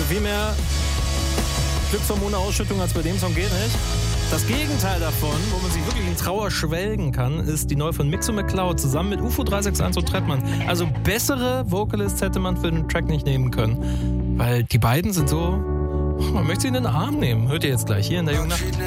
viel mehr Glückshormone-Ausschüttung als bei dem Song geht nicht. Das Gegenteil davon, wo man sich wirklich in Trauer schwelgen kann, ist die neue von Mixo McCloud zusammen mit UFO 361 und Trettmann. Also bessere Vocalists hätte man für den Track nicht nehmen können. Weil die beiden sind so, man möchte sie in den Arm nehmen. Hört ihr jetzt gleich hier in der Jungen Nacht.